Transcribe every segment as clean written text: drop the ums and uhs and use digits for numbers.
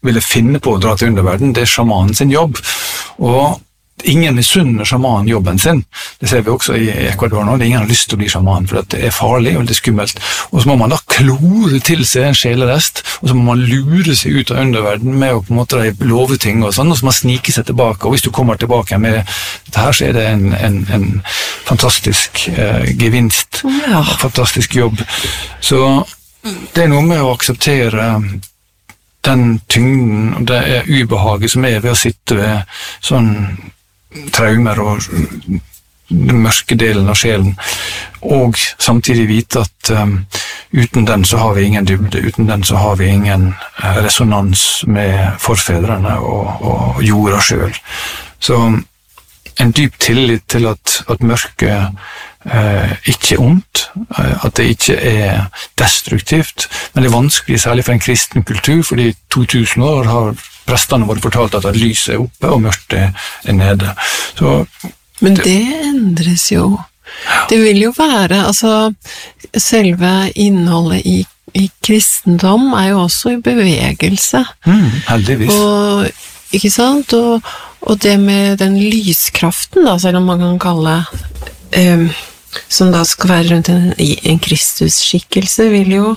ville finne på å dra til underverden, det sjamanen sin jobb. Og ingen misunner sjamanen jobben sin. Det ser vi også i Ecuador nå. Ingen har lyst til å bli sjaman, for det er farlig og det er skummelt. Og så må man da klore til seg en sjelerest, og så må man lure seg ut av underverden med å på en måte love ting og sånn, og så må man snike seg tilbake. Og hvis du kommer tilbake med dette her, så er det en fantastisk gevinst, en fantastisk jobb. Så det er noe med å akseptere den tyngden, og det er ubehaget som er ved å sitte ved sånn traumer og den mørke delen av sjelen, og samtidig vite at uten den så har vi ingen dybde, uten den så har vi ingen resonans med forfedrene og jorda selv. Så en dyp tillit til at mørket ikke er ondt, at det ikke er destruktivt, men det er vanskelig, særlig for en kristen kultur, fordi 2000 år har prestene våre fortalt at lyset er oppe og mørket er nede. Men det endres jo. Det vil jo være, altså, selve innholdet i kristendom er jo også i bevegelse. Heldigvis. Og, ikke sant? Og det med den lyskraften, da, selv om man kan kalle som da skal være rundt en Kristus-skikkelse, vil jo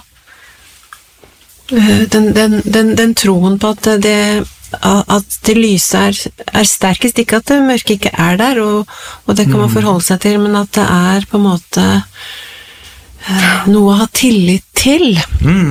den troen på at det lyse er sterkest, ikke at det mørke ikke er der, og det kan man forholde seg til, men at det er på en måte noe å ha tillit til.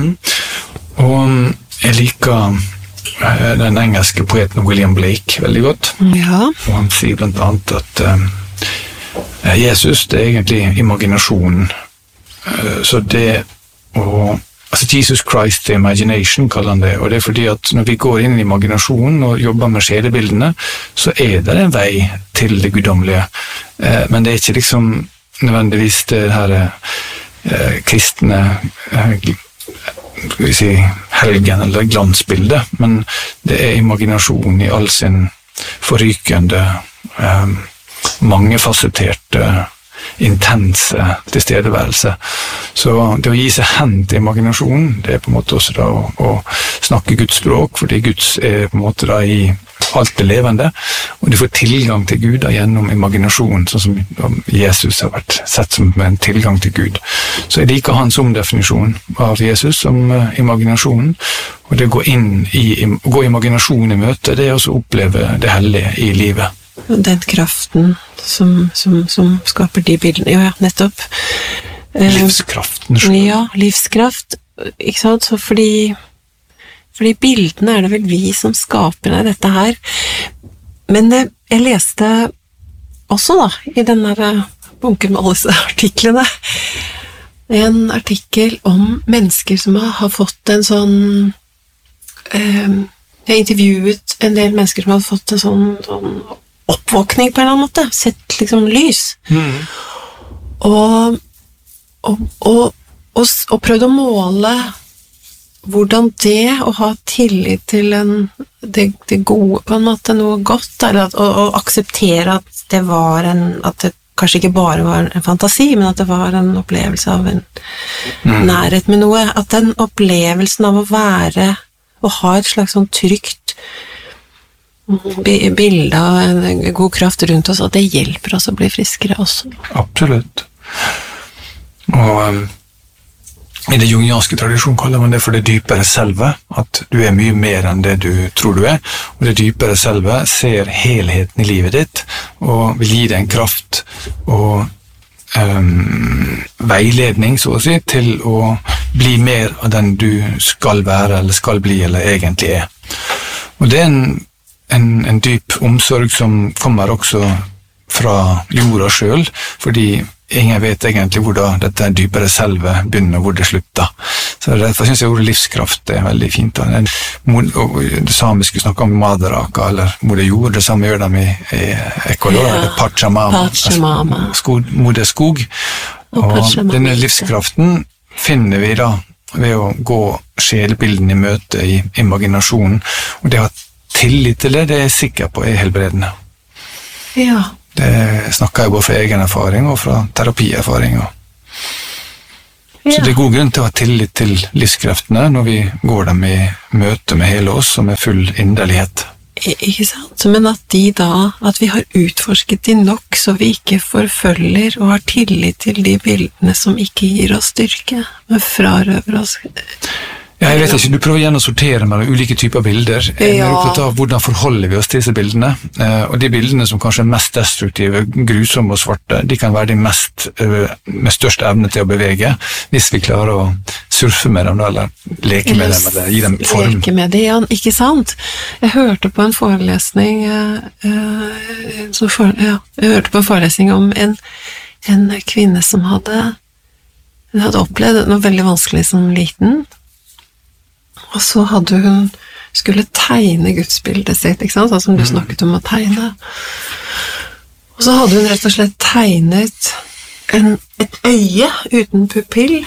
Og jeg liker den engelske poeten William Blake veldig godt. Ja. Og han sier blant annet at Jesus, det er egentlig imaginasjonen. Så det altså Jesus Christ the Imagination kaller han det, og det er fordi at når vi går inn i imaginasjonen og jobber med sjelebildene, så er det en vei til det guddommelige. Men det er ikke liksom nødvendigvis det her kristne skal vi si helgen eller glansbildet, men det er imaginasjon i all sin forrykende mangefasetterte, intense tilstedeværelse. Så det å gi seg hen til imaginasjonen, det er på en måte også da å snakke Guds språk, fordi Guds er på en måte da i alt det levende, og du får tilgang til Gud da, gjennom imaginasjon, sånn som Jesus har vært sett som en tilgang til Gud. Så jeg liker hans omdefinisjon av Jesus som imaginasjonen, og det å gå imaginasjon i møte, det er også å oppleve det hellige i livet. Den kraften som skaper de bildene, ja, nettopp. Livskraften selv. Ja, livskraft, ikke sant, så fordi bildene er det vel vi som skaper dette her. Men jeg leste også da, i denne bunken med alle disse artiklene, en artikkel om mennesker som har fått en sånn jeg har intervjuet en del mennesker som har fått en sånn oppvåkning på en eller annen måte, sett liksom lys. Og prøvd å måle hvordan det å ha tillit til det gode, på en måte noe godt, eller å akseptere at det var at det kanskje ikke bare var en fantasi, men at det var en opplevelse av en nærhet med noe, at den opplevelsen av å ha et slags sånn trygt bilde av en god kraft rundt oss, at det hjelper oss å bli friskere også. Absolutt. Og i det jungianske tradisjonen kaller man det for det dypere selve, at du er mye mer enn det du tror du er, og det dypere selve ser helheten i livet ditt, og vil gi deg en kraft og veiledning, så å si, til å bli mer av den du skal være, eller skal bli, eller egentlig er. Og det er en dyp omsorg som kommer også fra jorda selv, fordi ingen vet egentlig hvor dette dypere selve begynner, og hvor det slutter. Så derfor synes jeg ordet livskraft er veldig fint. Det samiske snakker om maderaka, eller moder jord, det samme gjør de i Ecuador, eller Pachamama, moder skog. Og denne livskraften finner vi da ved å gå sjelebildene i møte i imaginasjonen, og det å ha tillit til det er jeg sikker på er helbredende. Ja. Det snakker jeg både fra egen erfaring og fra terapierfaring. Så det er god grunn til å ha tillit til livskreftene når vi går dem i møte med hele oss og med full inderlighet. Ikke sant? Men at vi har utforsket de nok, så vi ikke forfølger og har tillit til de bildene som ikke gir oss styrke, men frarøver oss. Ja, jeg vet ikke, du prøver igjen å sortere mellom ulike typer bilder. Jeg er opptatt av hvordan forholder vi oss til disse bildene, og de bildene som kanskje er mest destruktive, grusomme og svarte, de kan være de med størst evne til å bevege, hvis vi klarer å surfe med dem, eller leke med dem, eller gi dem form. Leke med dem, ja, ikke sant? Jeg hørte på en forelesning, om en kvinne som hadde opplevd noe veldig vanskelig som liten, og så hadde hun skulle tegne gudsbildet sitt, ikke sant? Altså, som du snakket om å tegne. Og så hadde hun rett og slett tegnet et øye uten pupill.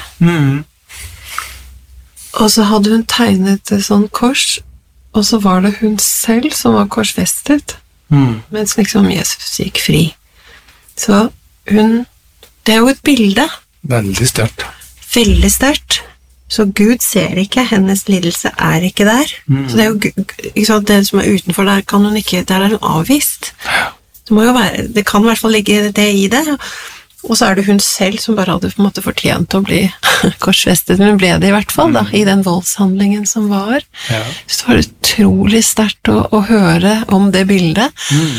Og så hadde hun tegnet et sånn kors, og så var det hun selv som var korsfestet, mens liksom Jesus gikk fri. Så det er jo et bilde. Veldig sterkt. Veldig sterkt. Så Gud ser ikke, hennes lidelse er ikke der. Så det er jo ikke sant, det som er utenfor der, kan hun ikke, der er hun avvist. Det må jo være, det kan i hvert fall ligge det i det. Og så er det hun selv som bare hadde på en måte fortjent å bli korsfestet, men hun ble det i hvert fall da, i den voldshandlingen som var. Så det var utrolig sterkt å høre om det bildet.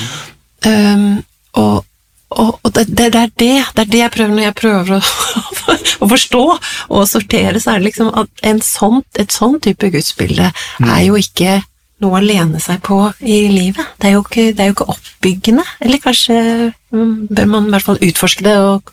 Og det er det jeg prøver når jeg prøver å forstå og sortere, så er det liksom at et sånn type gudsbilde er jo ikke noe å lene seg på i livet. Det er jo ikke oppbyggende, eller kanskje bør man i hvert fall utforske det og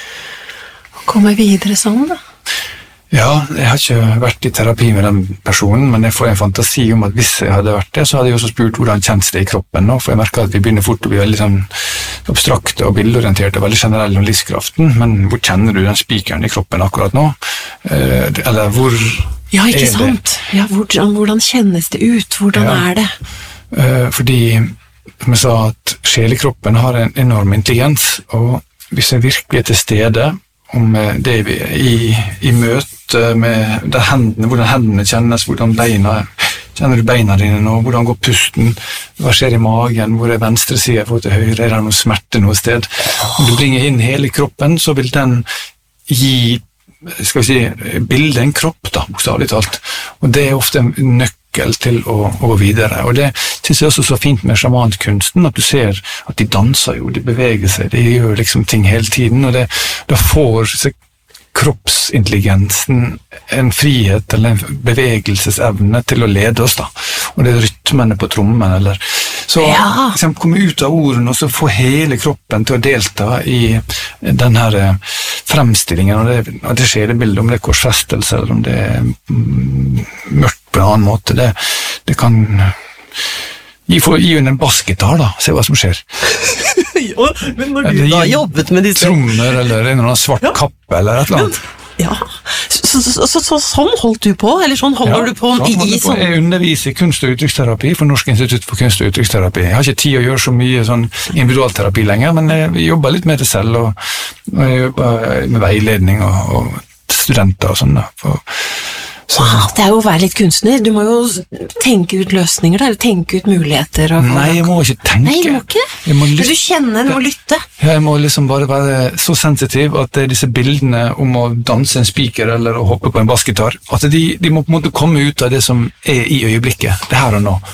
komme videre sånn da. Ja, jeg har ikke vært i terapi med den personen, men jeg får en fantasi om at hvis jeg hadde vært det, så hadde jeg også spurt hvordan kjennes det i kroppen nå, for jeg merker at vi begynner fort å bli veldig sånn abstrakte og bildorienterte, veldig generelle om livskraften, men hvor kjenner du den spikeren i kroppen akkurat nå? Eller hvor ja, ikke sant? Ja, hvordan kjennes det ut? Hvordan er det? Fordi, som jeg sa, at sjelekroppen har en enorm intelligens, og hvis jeg virkelig er til stede om det i møte med hvordan hendene kjennes, hvordan kjenner du beina dine nå, hvordan går pusten, hva skjer i magen, hvor er venstre side, hvor til høyre, er det noe smerte noe sted. Om du bringer inn hele kroppen, så vil den gi, skal vi si, bilde en kropp da, bokstavelig talt. Og det er ofte en nøkkel til å gå videre. Og det synes jeg også så fint med sjamankunsten, at du ser at de danser jo, de beveger seg, de gjør liksom ting hele tiden, og da får kroppsintelligensen en frihet eller en bevegelsesevne til å lede oss da. Og det er rytmene på trommen, eller så liksom, komme ut av ordene og så få hele kroppen til å delta i den her fremstillingen av det sjelbildet, om det er korsfestelse eller om det er mørkt på en annen måte. Det kan gi en bassgitar da, se hva som skjer. Jo, men når du da har jobbet med disse trommer eller en eller annen svart kappe eller et eller annet. Ja, så sånn holdt du på, eller sånn holder du på i sånn? Jeg underviser i kunst- og uttrykksterapi for Norsk institutt for kunst- og uttrykksterapi. Jeg har ikke tid å gjøre så mye sånn individualterapi lenger, men jeg jobber litt med det selv, og jeg jobber med veiledning og studenter og sånn da. Wow, det er jo å være litt kunstner. Du må jo tenke ut løsninger, eller tenke ut muligheter. Nei, jeg må ikke tenke. Nei, du må ikke. Men du kjenner, du må lytte. Ja, jeg må liksom bare være så sensitiv at disse bildene om å danse en spiker eller å hoppe på en bassgitar, at de må på en måte komme ut av det som er i øyeblikket, det her og nå.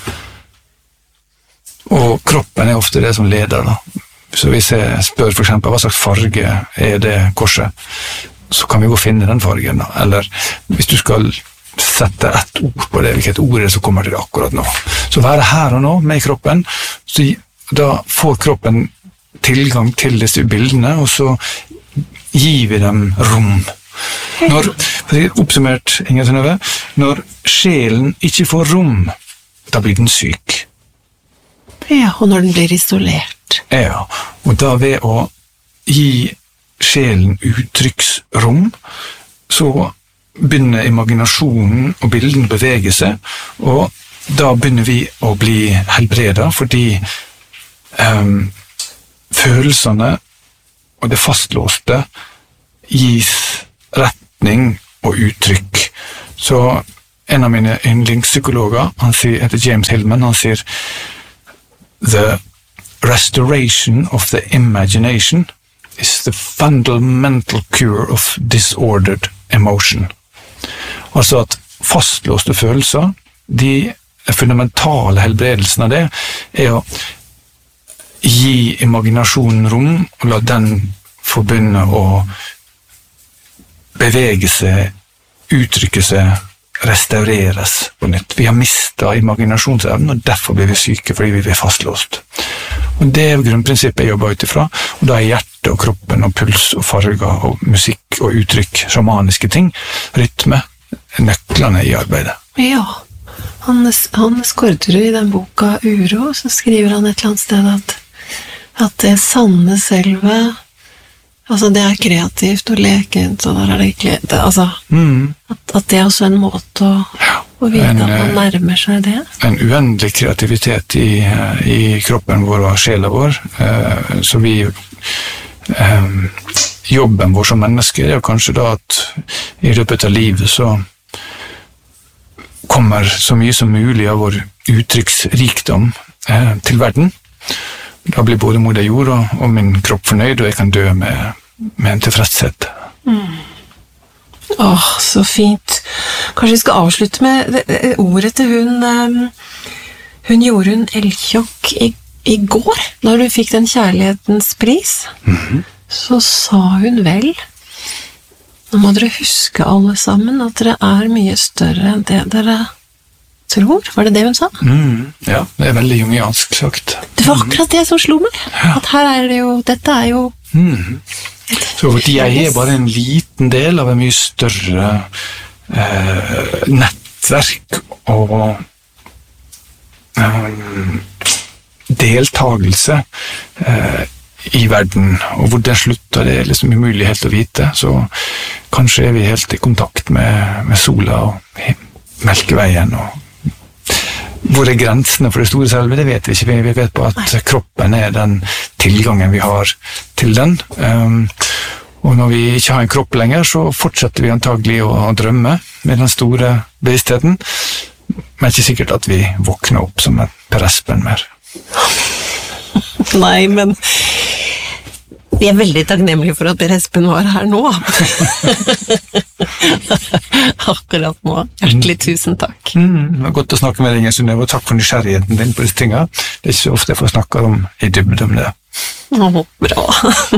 Og kroppen er ofte det som leder da. Så hvis jeg spør for eksempel hva slags farge er det korset, så kan vi gå og finne den fargen da. Eller hvis du skal sette et ord på det, hvilket ord er det som kommer til det akkurat nå. Så være her og nå med kroppen, så da får kroppen tilgang til disse bildene, og så gir vi dem rom. Oppsummert, Inger Synnøve, når sjelen ikke får rom, da blir den syk. Ja, og når den blir isolert. Ja, og da ved å gi sjelen uttrykksrom, så begynner imaginasjonen og bilden bevege seg, og da begynner vi å bli helbredet, fordi følelsene og det fastlåste gis rett retning og uttrykk. Så en av mine yndlingspsykologer, heter James Hillman, han sier «The restoration of the imagination is the fundamental cure of disordered emotion». Altså at fastlåste følelser, de fundamentale helbredelsen av det, er å gi imaginasjonen rom, og la den få begynne å bevege seg, uttrykke seg, restaureres på nytt. Vi har mistet imaginasjonsevnen, og derfor blir vi syke, fordi vi blir fastlåst. Og det er grunnprinsippet jeg jobber utifra, og da er hjertet og kroppen og puls og farger og musikk og uttrykk, shamaniske ting, rytme, nøklene i arbeidet. Ja, Hannes Korterud i den boka Uro, så skriver han et eller annet sted at det sanne selve, altså det er kreativt og lekent, og der er det ikke, at det er også en måte å vite at man nærmer seg det. En uendelig kreativitet i kroppen vår og sjela vår, så vi jobben vår som mennesker er kanskje da at i løpet av livet så kommer så mye som mulig av vår uttrykksrikdom til verden. Da blir både moder jord og min kropp fornøyd, og jeg kan dø med en tilfredshet. Så fint. Kanskje vi skal avslutte med ordet til hun Jorunn Elkjokk i går, når du fikk den kjærlighetens pris. Så sa hun vel, nå må dere huske alle sammen at dere er mye større enn det dere tror. Var det det hun sa? Ja, det er veldig jungiansk sagt. Det var akkurat det som slo meg. At her er det jo, dette er jo... Så jeg er bare en liten del av en mye større nettverk og deltagelse i verden, og hvor den slutter, det er liksom umulig helt å vite, så kanskje er vi helt i kontakt med sola og Melkeveien, og hvor er grensene for det store selve, det vet vi ikke, vi vet på at kroppen er den tilgangen vi har til den, og når vi ikke har en kropp lenger, så fortsetter vi antagelig å drømme med den store bevisstheten, men ikke sikkert at vi våkner opp som en Per Espen mer. Nei, men vi er veldig takknemlige for at Per Espen var her nå. Akkurat nå. Hjertelig tusen takk. Det var godt å snakke med deg, Synnøve, og takk for nysgjerrigheten din på disse tingene. Det er ikke så ofte jeg får snakke om i dybde om det. Bra.